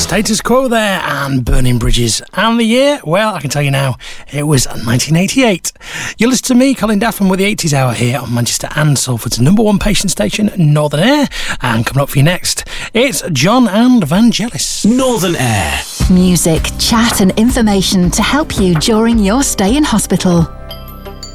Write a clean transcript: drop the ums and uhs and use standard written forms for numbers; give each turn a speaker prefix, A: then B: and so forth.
A: Status Quo there and Burning Bridges. And the year, well, I can tell you now, it was 1988. You listen to me, Colin Daffin, with the 80s Hour here on Manchester and Salford's number one patient station, Northern Air. And coming up for you next, it's John and Vangelis.
B: Northern Air.
C: Music, chat and information to help you during your stay in hospital.